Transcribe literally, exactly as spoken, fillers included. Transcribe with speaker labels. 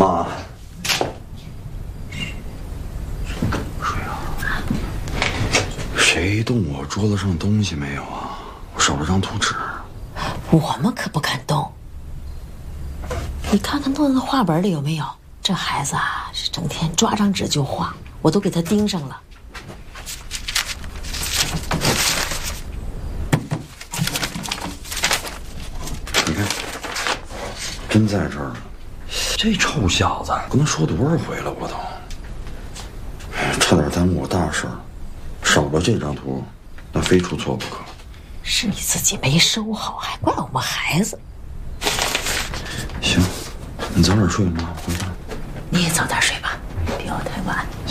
Speaker 1: 妈，睡啊！谁动我桌子上东西没有啊？我少了张图纸。
Speaker 2: 我们可不敢动。你看看诺诺的画本里有没有？这孩子啊，是整天抓张纸就画，我都给他盯上了。
Speaker 1: 你看，真在这儿呢。这臭小子跟他说多少回了，我都差点耽误我大事儿。少了这张图，那非出错不可。
Speaker 2: 是你自己没收好，还怪我们孩子。
Speaker 1: 行，你早点睡，妈，回家。
Speaker 2: 你也早点睡吧，别熬太晚。